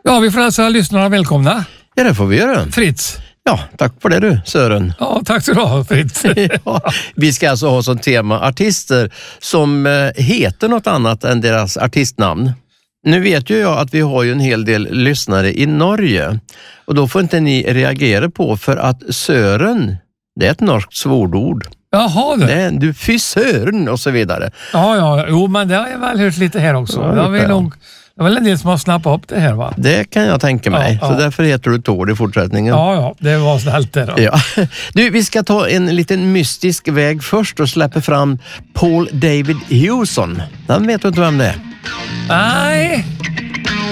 Ja, vi får hälsa lyssnarna välkomna. Ja, det får vi göra. Fritz. Ja, tack för det du, Sören. Ja, tack så du ha, Fritz. Ja, vi ska alltså ha som tema artister som heter något annat än deras artistnamn. Nu vet ju jag att vi har ju en hel del lyssnare i Norge. Och då får inte ni reagera på, för att Sören, det är ett norskt svordord. Jaha du. Det är, du fy Sören och så vidare. Ja, jo, men det har jag väl hört lite här också. Det är väl en del som har snappat upp det här, va? Det kan jag tänka mig. Ja. Så därför heter du Tord i fortsättningen. Ja, det var snällt det då. Ja. Du, vi ska ta en liten mystisk väg först och släppa fram Paul David Hewson. Den vet du inte vem det är? Nej,